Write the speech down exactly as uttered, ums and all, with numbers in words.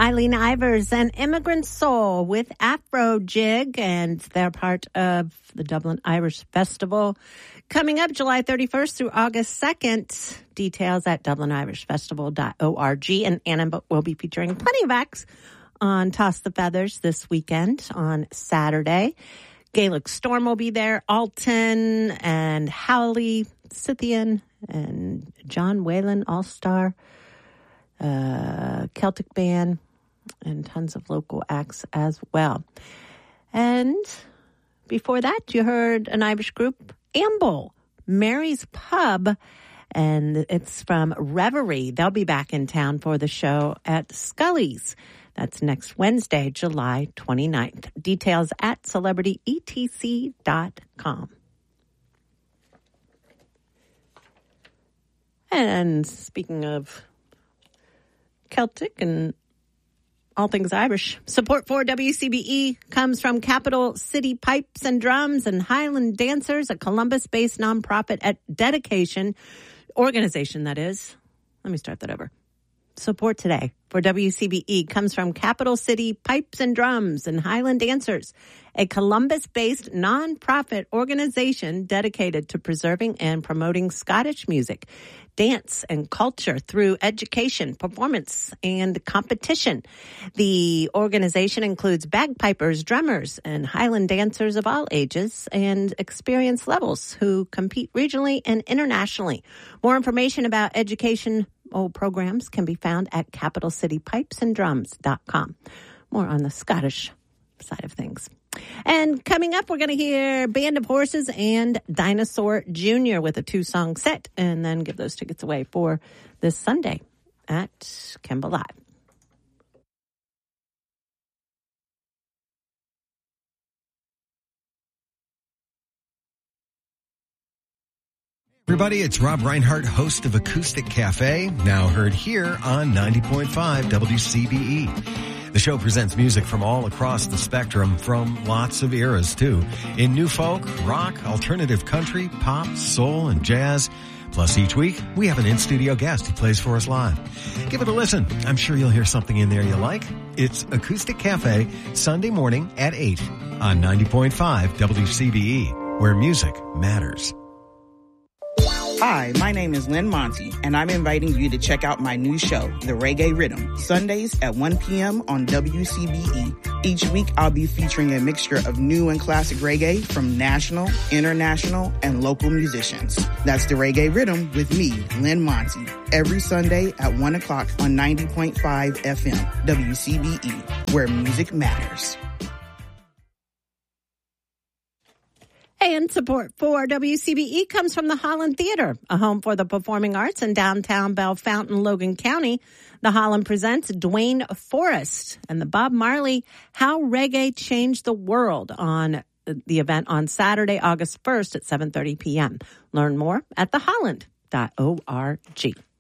Eileen Ivers and Immigrant Soul with Afro Jig, and they're part of the Dublin Irish Festival. Coming up July thirty-first through August second. Details at dublin irish festival dot org. And Anna will be featuring plenty of acts on Toss the Feathers this weekend on Saturday. Gaelic Storm will be there. Alton and Howley, Scythian, and John Whalen, All-Star, uh, Celtic Band, and tons of local acts as well. And before that, you heard an Irish group, Amble, Mary's Pub, and it's from Reverie. They'll be back in town for the show at Scully's. That's next Wednesday, July twenty-ninth. Details at celebrity e t c dot com. And speaking of Celtic and all things Irish, support for W C B E comes from Capital City Pipes and Drums and Highland Dancers, a Columbus-based nonprofit at dedication organization, that is. Let me start that over. Support today for W C B E comes from Capital City Pipes and Drums and Highland Dancers, a Columbus-based nonprofit organization dedicated to preserving and promoting Scottish music, dance, and culture through education, performance, and competition. The organization includes bagpipers, drummers, and Highland dancers of all ages and experience levels who compete regionally and internationally. More information about education programs can be found at capital city pipes and drums dot com. More on the Scottish side of things. And coming up, we're going to hear Band of Horses and Dinosaur Junior with a two-song set, and then give those tickets away for this Sunday at Kemba Live. Everybody, it's Rob Reinhardt, host of Acoustic Cafe, now heard here on ninety point five W C B E. The show presents music from all across the spectrum, from lots of eras, too, in new folk, rock, alternative country, pop, soul, and jazz. Plus, each week, we have an in-studio guest who plays for us live. Give it a listen. I'm sure you'll hear something in there you like. It's Acoustic Cafe, Sunday morning at eight on ninety point five W C B E, where music matters. Hi, my name is Lynn Monty, and I'm inviting you to check out my new show, The Reggae Rhythm, Sundays at one p.m. on W C B E. Each week, I'll be featuring a mixture of new and classic reggae from national, international, and local musicians. That's The Reggae Rhythm with me, Lynn Monty, every Sunday at one o'clock on ninety point five F M, W C B E, where music matters. And support for W C B E comes from the Holland Theater, a home for the performing arts in downtown Bellefontaine, Logan County. The Holland presents Dwayne Forrest and the Bob Marley How Reggae Changed the World on the event on Saturday, August first at seven thirty p.m. Learn more at the holland dot org.